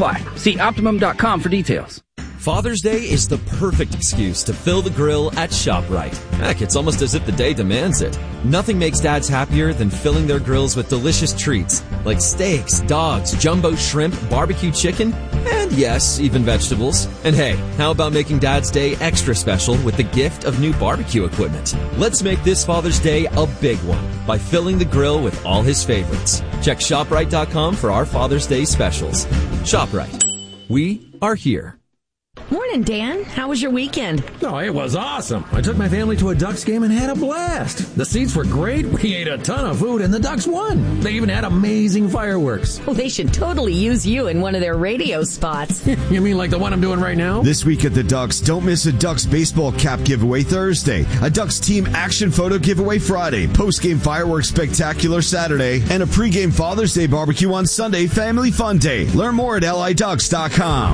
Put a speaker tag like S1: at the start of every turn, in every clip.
S1: apply. See Optimum.com for details.
S2: Father's Day is the perfect excuse to fill the grill at ShopRite. Heck, it's almost as if the day demands it. Nothing makes dads happier than filling their grills with delicious treats like steaks, dogs, jumbo shrimp, barbecue chicken, and yes, even vegetables. And hey, how about making Dad's Day extra special with the gift of new barbecue equipment? Let's make this Father's Day a big one by filling the grill with all his favorites. Check ShopRite.com for our Father's Day specials. ShopRite. We are here.
S3: Morning, Dan. How was your weekend?
S4: Oh, it was awesome. I took my family to a Ducks game and had a blast. The seats were great. We ate a ton of food, and the Ducks won. They even had amazing fireworks.
S3: Well, they should totally use you in one of their radio spots.
S4: You mean like the one I'm doing right now?
S5: This week at the Ducks, don't miss a Ducks baseball cap giveaway Thursday, a Ducks team action photo giveaway Friday, post-game fireworks spectacular Saturday, and a pregame Father's Day barbecue on Sunday, Family Fun Day. Learn more at liducks.com.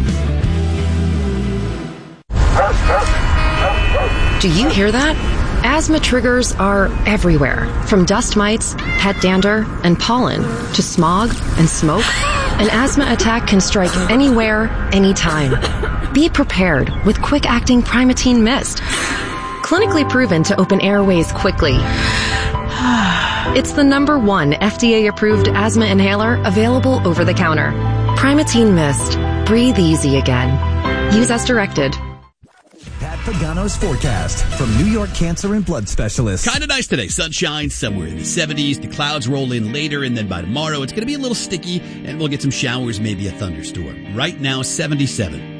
S6: Do you hear that? Asthma triggers are everywhere, from dust mites, pet dander, and pollen, to smog and smoke. An asthma attack can strike anywhere, anytime. Be prepared with quick-acting Primatene Mist. Clinically proven to open airways quickly. It's the #1 FDA-approved asthma inhaler available over the counter. Primatene Mist. Breathe easy again. Use as directed.
S7: Pat Pagano's forecast from New York Cancer and Blood Specialists.
S8: Kind of nice today. Sunshine somewhere in the 70s. The clouds roll in later, and then by tomorrow it's going to be a little sticky, and we'll get some showers, maybe a thunderstorm. Right now, 77.